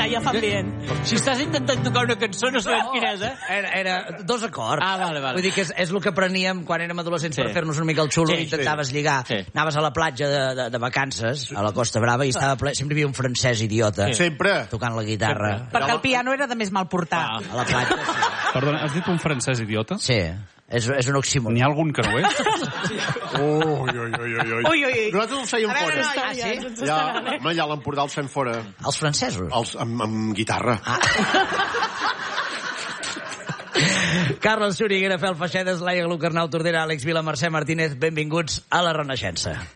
ya fan bien. Si estàs intentant tocar una cançó, no sabem quina és, Era 2 acords. Vale. Vull dir que és el que apreníem quan érem adolescents per fer-nos una mica el xulo, intentaves lligar. Anaves a la platja de vacances, a la Costa Brava, i estava ple, sempre hi havia un francès idiota. Sempre. Tocant la guitarra. Perquè el piano era de més mal portar. A la platja, sí. Perdona, has dit un francès idiota? Sí, és un oxímoron. N'hi ha algun que no és? Ui. Nosaltres els fèiem fora. Sí? Home, ja a l'Empordà els fem fora. Els francesos? Amb guitarra. Carles Xuriguera, Fel Feixedes, Laia Glucarnau, Tordera, Àlex Vila, Mercè Martínez, benvinguts a la Renaixença.